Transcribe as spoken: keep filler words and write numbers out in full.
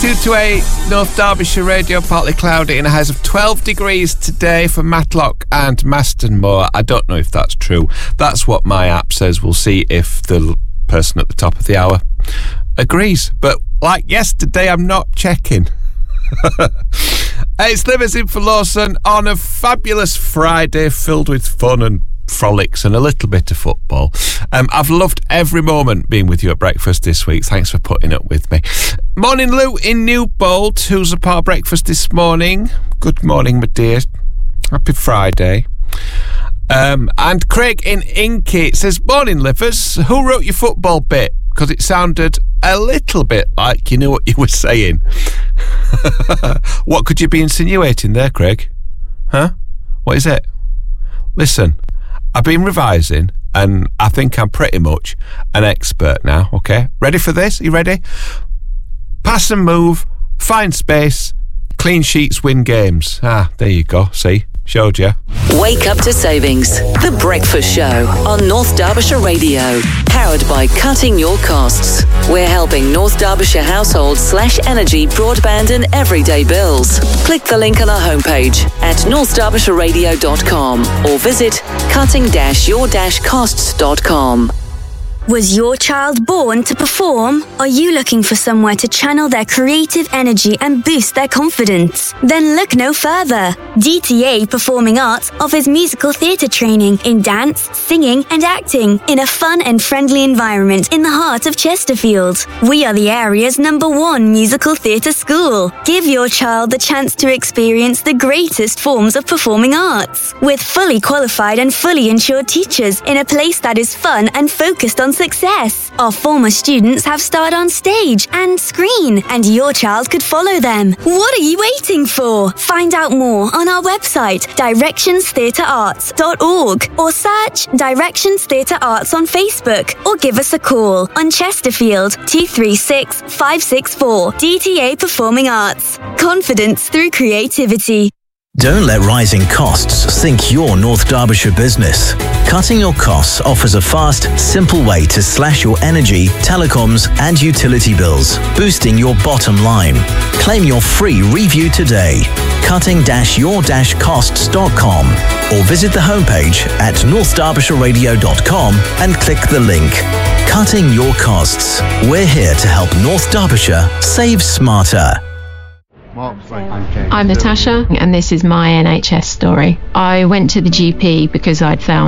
two to eight, North Derbyshire Radio, partly cloudy and a highs of twelve degrees today for Matlock and Maston Moor. I don't know if that's true. That's what my app says. We'll see if the person at the top of the hour agrees. But like yesterday, I'm not checking. It's Limousine for Lawson on a fabulous Friday filled with fun and frolics and a little bit of football. Um, I've loved every moment being with you at breakfast this week. Thanks for putting up with me. Morning, Lou in Newbold, who's a part of breakfast this morning. Good morning, my dear. Happy Friday. Um, and Craig in Inky says, morning, Livers. Who wrote your football bit? Because it sounded a little bit like you knew what you were saying. What could you be insinuating there, Craig? Huh? What is it? Listen, I've been revising and I think I'm pretty much an expert now, okay? Ready for this? You ready? Pass and move, find space, clean sheets win games. Ah, there you go. See? Showed you. Wake up to savings. The Breakfast Show on North Derbyshire Radio. Powered by Cutting Your Costs. We're helping North Derbyshire households slash energy, broadband and everyday bills. Click the link on our homepage at north derbyshire radio dot com or visit cutting your costs dot com. Was your child born to perform? Are you looking for somewhere to channel their creative energy and boost their confidence? Then look no further. D T A Performing Arts offers musical theatre training in dance, singing and acting in a fun and friendly environment in the heart of Chesterfield. We are the area's number one musical theatre school. Give your child the chance to experience the greatest forms of performing arts with fully qualified and fully insured teachers in a place that is fun and focused on success. Our former students have starred on stage and screen, and your child could follow them. What are you waiting for? Find out more on our website, directions theatre arts dot org, or search Directions Theatre Arts on Facebook, or give us a call on Chesterfield two three six, five six four. D T A Performing Arts. Confidence through creativity. Don't let rising costs sink your North Derbyshire business. Cutting Your Costs offers a fast, simple way to slash your energy, telecoms and utility bills, boosting your bottom line. Claim your free review today. cutting your costs dot com or visit the homepage at north derbyshire radio dot com and click the link. Cutting Your Costs. We're here to help North Derbyshire save smarter. I'm Natasha, and this is my N H S story. I went to the G P because I'd found